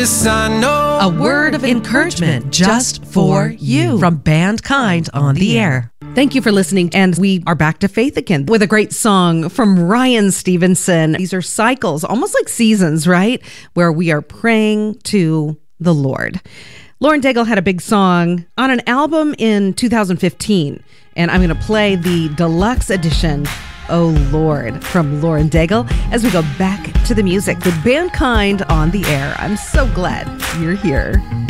Yes, I know. A word of encouragement just for you from Bandkind on the air. Thank you for listening. And we are back to faith again with a great song from Ryan Stevenson. These are cycles, almost like seasons, right? Where we are praying to the Lord. Lauren Daigle had a big song on an album in 2015. And I'm going to play the deluxe edition, Oh Lord, from Lauren Daigle as we go back to the music with Bandkind on the air. I'm so glad you're here.